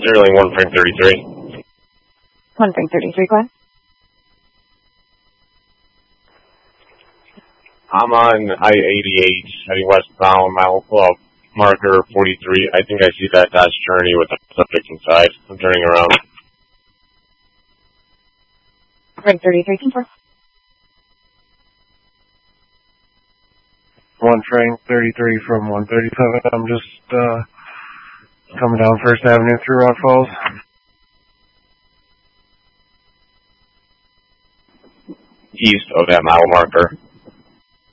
Sterling 1 frame 33. 1 frame 33, go ahead. I'm on I-88 heading westbound, mile marker 43. I think I see that Dodge Journey with the subject inside. I'm turning around. Frame 33, confirm. 1 frame 33 from 137. I'm just coming down First Avenue through Rock Falls. East of that mile marker.